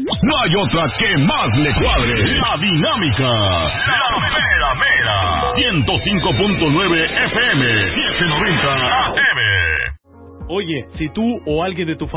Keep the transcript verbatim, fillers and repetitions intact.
No hay otra que más le cuadre. La Dinámica. La mera mera. ciento cinco punto nueve F M. setecientos noventa A M. Oye, si tú o alguien de tu familia